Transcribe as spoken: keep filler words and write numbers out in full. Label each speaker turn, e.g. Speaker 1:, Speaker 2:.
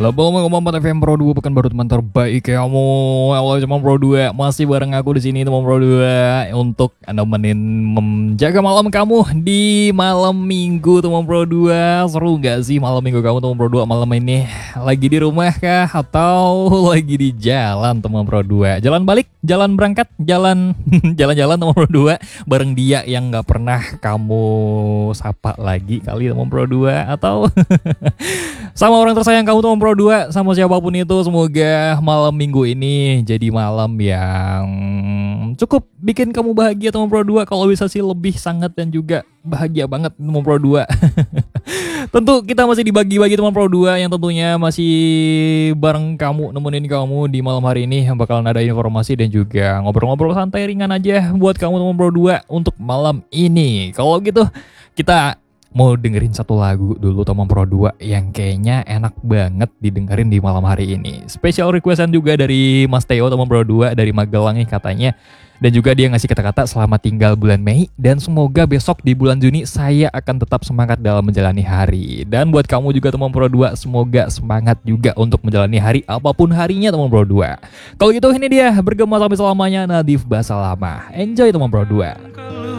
Speaker 1: delapan koma empat F M Pro dua pekan baru teman terbaik kamu. Halo teman Pro dua, masih bareng aku di sini teman Pro dua untuk nemenin menjaga malam kamu di malam Minggu teman Pro dua. Seru nggak sih malam Minggu kamu teman Pro dua malam ini? Lagi di rumah kah atau lagi di jalan teman Pro dua? Jalan balik, jalan berangkat, jalan jalan-jalan teman Pro dua bareng dia yang nggak pernah kamu sapa lagi kali teman Pro dua, atau sama orang tersayang kamu teman Pro dua, sama siapapun itu. Semoga malam Minggu ini jadi malam yang cukup bikin kamu bahagia teman Pro dua. Kalau bisa sih lebih sangat dan juga bahagia banget teman Pro dua. Tentu kita masih dibagi-bagi teman Pro dua yang tentunya masih bareng kamu, nemenin kamu di malam hari ini, yang bakalan ada informasi dan juga ngobrol-ngobrol santai ringan aja buat kamu teman Pro dua untuk malam ini. Kalau gitu kita mau dengerin satu lagu dulu teman Pro dua yang kayaknya enak banget didengerin di malam hari ini. Special requestan juga dari Mas Theo teman Pro dua dari Magelang nih katanya. Dan juga dia ngasih kata-kata selamat tinggal bulan Mei, dan semoga besok di bulan Juni saya akan tetap semangat dalam menjalani hari. Dan buat kamu juga teman Pro dua, semoga semangat juga untuk menjalani hari apapun harinya teman Pro dua. Kalau gitu ini dia bergema sampai selamanya Nadif Basalama. Enjoy teman Pro dua.